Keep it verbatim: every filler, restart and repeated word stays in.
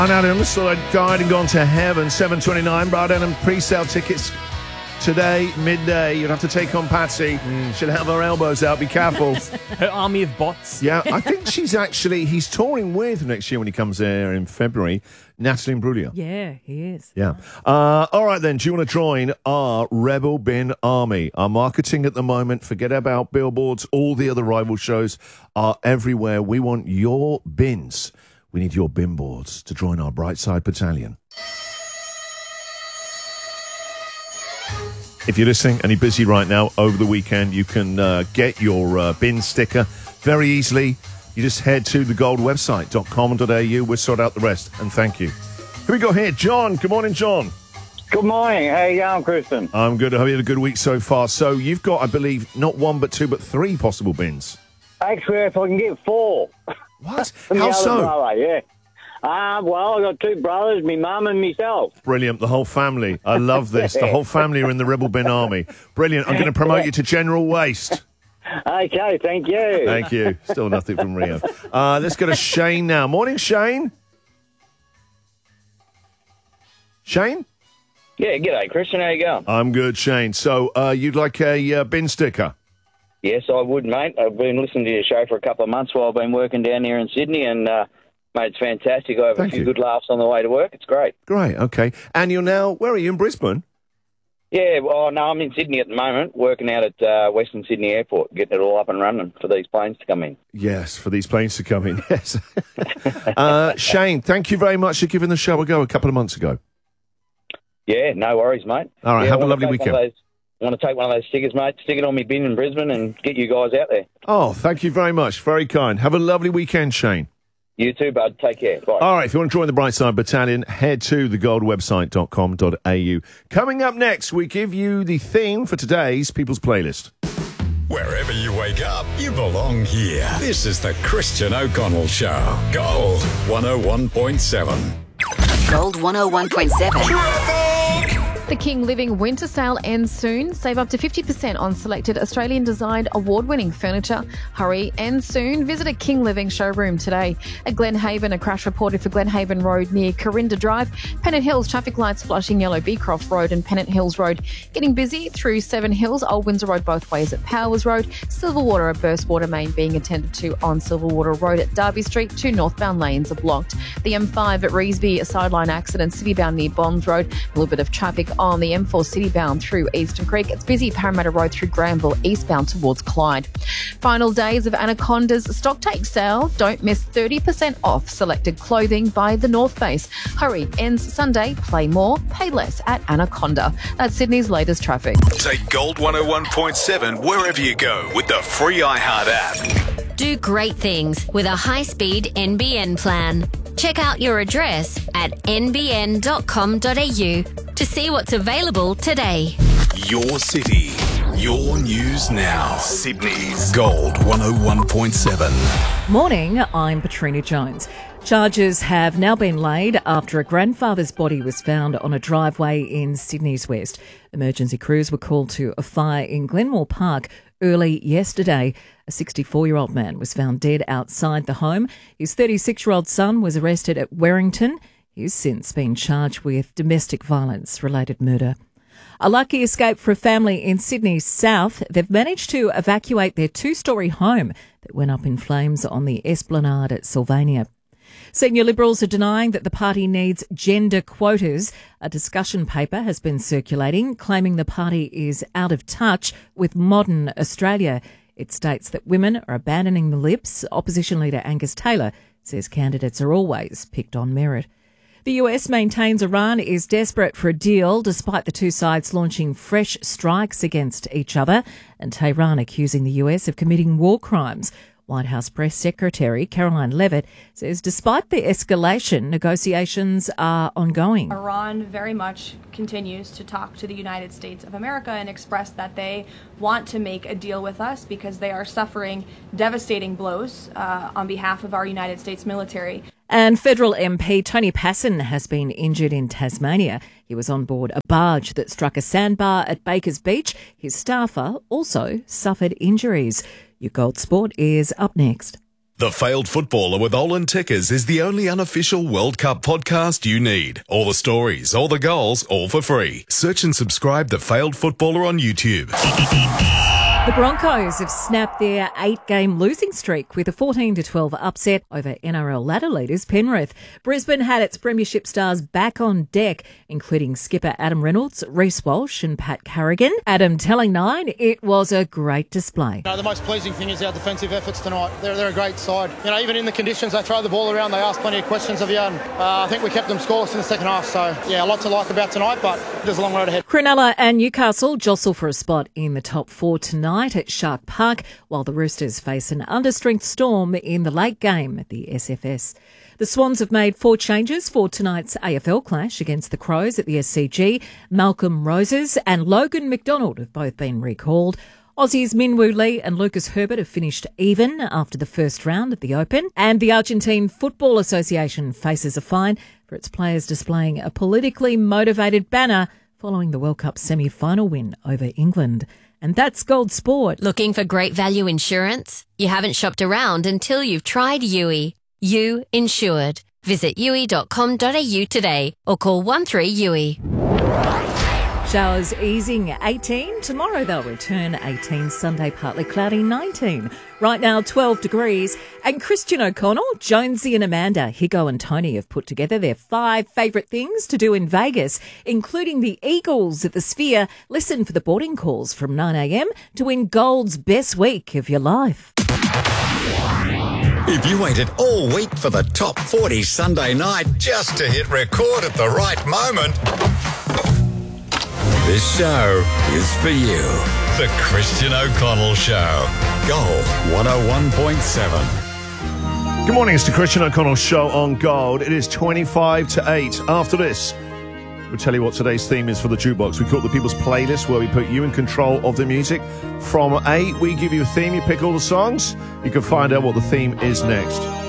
Brian Adams, so I'd died and gone to heaven. seven twenty-nine. Brian Adams pre-sale tickets today, midday. You'd have to take on Patsy. Mm. She'll have her elbows out. Be careful. Her army of bots. Yeah, I think she's actually, he's touring with next year when he comes there in February, Natalie Imbruglia. Yeah, he is. Yeah. Uh, all right, then. Do you want to join our Rebel Bin Army? Our marketing at the moment, forget about billboards. All the other rival shows are everywhere. We want your bins. We need your bin boards to join our Brightside Battalion. If you're listening and you're busy right now, over the weekend, you can uh, get your uh, bin sticker very easily. You just head to the gold website dot com dot a u. We'll sort out the rest. And thank you. Who we got here? John. Good morning, John. Good morning. How you going, Kristen? I'm good. I hope you had a good week so far. So you've got, I believe, not one but two but three possible bins. Actually, if I can get four. What? From How the other so? brother, yeah. Uh, well, I've got two brothers, my mum and myself. Brilliant. The whole family. I love this. The whole family are in the Rebel Bin Army. Brilliant. I'm going to promote you to General Waste. Okay, thank you. Thank you. Still nothing from Rio. Uh, let's go to Shane now. Morning, Shane. Shane? Yeah, g'day, Christian. How you going? I'm good, Shane. So uh, you'd like a uh, bin sticker? Yes, I would, mate. I've been listening to your show for a couple of months while I've been working down here in Sydney, and, uh, mate, it's fantastic. I have Thank a few you. good laughs on the way to work. It's great. Great, okay. And you're now, where are you, in Brisbane? Yeah, well, no, I'm in Sydney at the moment, working out at uh, Western Sydney Airport, getting it all up and running for these planes to come in. Yes, for these planes to come in, yes. uh, Shane, thank you very much for giving the show a go a couple of months ago. Yeah, no worries, mate. All right, yeah, have I a wanna lovely take weekend. one of those- I want to take one of those stickers, mate, stick it on me bin in Brisbane and get you guys out there. Oh, thank you very much. Very kind. Have a lovely weekend, Shane. You too, bud. Take care. Bye. All right, if you want to join the Brightside Battalion, head to the gold website dot com dot a u. Coming up next, we give you the theme for today's People's Playlist. Wherever you wake up, you belong here. This is the Christian O'Connell Show. Gold one oh one point seven. Gold one oh one point seven. The King Living winter sale ends soon. Save up to fifty percent on selected Australian-designed award-winning furniture. Hurry, ends soon. Visit a King Living showroom today. At Glenhaven, a crash reported for Glenhaven Road near Corinda Drive. Pennant Hills, traffic lights flashing yellow Beecroft Road and Pennant Hills Road. Getting busy through Seven Hills, Old Windsor Road both ways at Powers Road. Silverwater, a burst water main being attended to on Silverwater Road at Derby Street. Two northbound lanes are blocked. The M five at Revesby, a sideline accident, citybound near Bonds Road. A little bit of traffic on the M four citybound through Eastern Creek. It's busy Parramatta Road through Granville, eastbound towards Clyde. Final days of Anaconda's stock take sale. Don't miss thirty percent off selected clothing by the North Face. Hurry, ends Sunday. Play more, pay less at Anaconda. That's Sydney's latest traffic. Take Gold one oh one point seven wherever you go with the free iHeart app. Do great things with a high-speed N B N plan. Check out your address at n b n dot com dot a u to see what's available today. Your city, your news now. Sydney's Gold one oh one point seven. Morning, I'm Patrina Jones. Charges have now been laid after a grandfather's body was found on a driveway in Sydney's West. Emergency crews were called to a fire in Glenmore Park early yesterday. A sixty-four-year-old man was found dead outside the home. His thirty-six-year-old son was arrested at Werrington. He's since been charged with domestic violence-related murder. A lucky escape for a family in Sydney's south. They've managed to evacuate their two-storey home that went up in flames on the Esplanade at Sylvania. Senior Liberals are denying that the party needs gender quotas. A discussion paper has been circulating, claiming the party is out of touch with modern Australia. It states that women are abandoning the lips. Opposition leader Angus Taylor says candidates are always picked on merit. The U S maintains Iran is desperate for a deal, despite the two sides launching fresh strikes against each other, and Tehran accusing the U S of committing war crimes. White House Press Secretary Caroline Levitt says despite the escalation, negotiations are ongoing. Iran very much continues to talk to the United States of America and express that they want to make a deal with us because they are suffering devastating blows uh, on behalf of our United States military. And federal M P Tony Passon has been injured in Tasmania. He was on board a barge that struck a sandbar at Bakers Beach. His staffer also suffered injuries. Your Gold Sport is up next. The Failed Footballer with Olin Tickers is the only unofficial World Cup podcast you need. All the stories, all the goals, all for free. Search and subscribe The Failed Footballer on YouTube. The Broncos have snapped their eight-game losing streak with a fourteen to twelve upset over N R L ladder leaders Penrith. Brisbane had its premiership stars back on deck, including skipper Adam Reynolds, Reece Walsh and Pat Carrigan. Adam telling Nine it was a great display. No, the most pleasing thing is our defensive efforts tonight. They're, they're a great side. You know, even in the conditions they throw the ball around, they ask plenty of questions of you. And, uh, I think we kept them scoreless in the second half. So, yeah, a lot to like about tonight, but there's a long road ahead. Cronulla and Newcastle jostle for a spot in the top four tonight at Shark Park, while the Roosters face an understrength Storm in the late game at the S F S. The Swans have made four changes for tonight's A F L clash against the Crows at the S C G. Malcolm Roses and Logan McDonald have both been recalled. Aussies Minwoo Lee and Lucas Herbert have finished even after the first round at the Open. And the Argentine Football Association faces a fine for its players displaying a politically motivated banner following the World Cup semi-final win over England. And that's Gold Sport. Looking for great value insurance? You haven't shopped around until you've tried U I. You Insured. Visit U I dot com dot A U today or call one three U I. Showers easing eighteen. Tomorrow they'll return eighteen. Sunday partly cloudy nineteen. Right now twelve degrees. And Christian O'Connell, Jonesy and Amanda, Higo and Tony have put together their five favourite things to do in Vegas, including the Eagles at the Sphere. Listen for the boarding calls from nine a.m. to win Gold's best week of your life. If you waited all week for the top forty Sunday night just to hit record at the right moment, this show is for you. The Christian O'Connell Show. Gold one oh one point seven. Good morning, it's the Christian O'Connell Show on Gold. It is twenty-five to eight. After this, we'll tell you what today's theme is for the jukebox. We call it the People's Playlist, where we put you in control of the music. From eight, we give you a theme, you pick all the songs. You can find out what the theme is next.